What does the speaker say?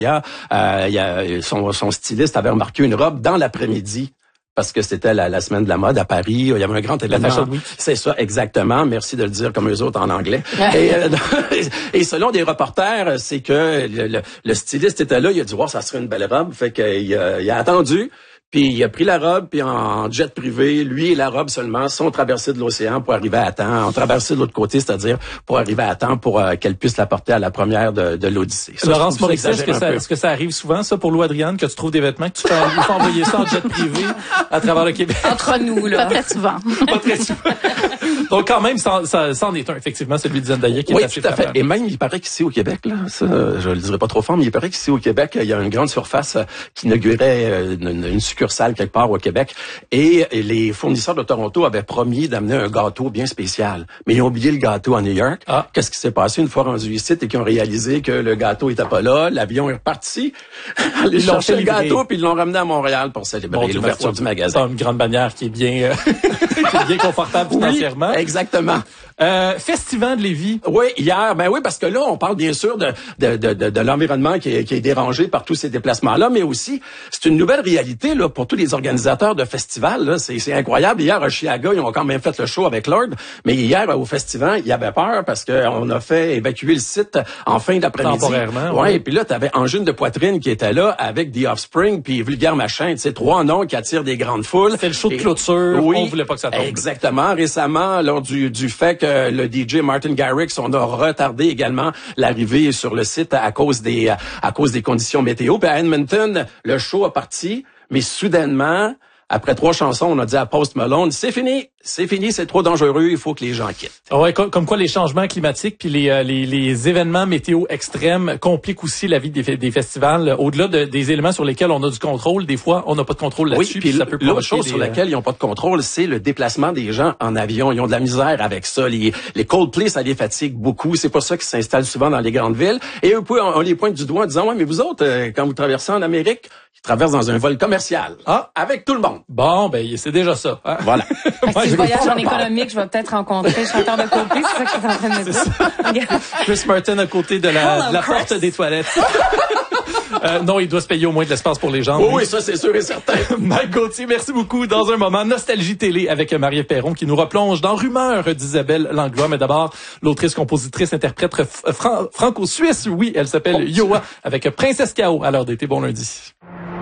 Son styliste avait remarqué une robe dans l'après-midi. Parce que c'était la semaine de la mode à Paris. Il y avait un grand événement. C'est ça, exactement. Merci de le dire comme eux autres en anglais. Et selon des reporters, c'est que le styliste était là. Il a dit, ça serait une belle robe. Fait qu'il a attendu. Puis il a pris la robe, puis en jet privé, lui et la robe seulement sont traversés de l'océan pour arriver à temps. On traversé de l'autre côté, c'est-à-dire pour arriver à temps pour qu'elle puisse la porter à la première de l'Odyssée. Laurence Morisset, est-ce que ça arrive souvent, ça, pour Lou Adrienne, que tu trouves des vêtements, que tu fais envoyer ça en jet privé à travers le Québec? Entre nous, là. Pas très souvent. Pas très souvent. Donc, quand même, ça en est un, effectivement, celui de Zendaya qui est assez tout à fait. Et même, il paraît qu'ici au Québec, là, ça, je le dirai pas trop fort, mais il paraît qu'ici au Québec, il y a une grande surface qui inaugurait une succursale quelque part au Québec. Et les fournisseurs de Toronto avaient promis d'amener un gâteau bien spécial. Mais ils ont oublié le gâteau à New York. Qu'est-ce qui s'est passé une fois rendu ici et qu'ils ont réalisé que le gâteau était pas là? L'avion est reparti. Ils l'ont cherché le gâteau puis ils l'ont ramené à Montréal pour célébrer l'ouverture du magasin. C'est une grande bannière qui est bien, bien confortable financièrement. Exactement. Festival de Lévis. Oui, hier. Ben oui, parce que là, on parle bien sûr de l'environnement qui est dérangé par tous ces déplacements-là, mais aussi, c'est une nouvelle réalité là pour tous les organisateurs de festivals. Là, c'est incroyable. Hier, à Chicago, ils ont quand même fait le show avec Lord, mais hier, au festival, il y avait peur parce qu'on a fait évacuer le site en fin d'après-midi. Temporairement. Ouais, et puis là, t'avais Angine de Poitrine qui était là avec The Offspring puis Vulgaire Machin, tu sais, 3 noms qui attirent des grandes foules. C'est le show de clôture. Oui, on voulait pas que ça tombe. Exactement. Récemment, lors du fait que le DJ Martin Garrix, on a retardé également l'arrivée sur le site à cause des conditions météo. Puis à Edmonton, le show a parti, mais soudainement, après 3 chansons, on a dit à Post Malone, c'est fini, c'est trop dangereux, il faut que les gens quittent. Ouais, comme quoi les changements climatiques puis les événements météo extrêmes compliquent aussi la vie des festivals. Au-delà des éléments sur lesquels on a du contrôle, des fois, on n'a pas de contrôle là-dessus. Oui, puis l'autre chose sur laquelle ils n'ont pas de contrôle, c'est le déplacement des gens en avion. Ils ont de la misère avec ça. Les Coldplay, ça les fatigue beaucoup. C'est pour ça qu'ils s'installent souvent dans les grandes villes. Et eux, on les pointe du doigt en disant, ouais, mais vous autres, quand vous traversez en Amérique, ils traversent dans un vol commercial. Avec tout le monde. Bon, ben, c'est déjà ça. Hein? Voilà. Si je voyage en économique, je vais peut-être rencontrer le chanteur de Coldplay, c'est ça que je suis en train de dire. Chris Martin à côté de la porte des toilettes. Non, il doit se payer au moins de l'espace pour les gens. Oui, ça c'est sûr et certain. Mike Gauthier, merci beaucoup. Dans un moment, Nostalgie Télé avec Marie Perron qui nous replonge dans Rumeurs d'Isabelle Langlois. Mais d'abord, l'autrice, compositrice, interprète franco-suisse, oui, elle s'appelle Yoa avec Princesse K.O. à l'heure d'été. Bon lundi.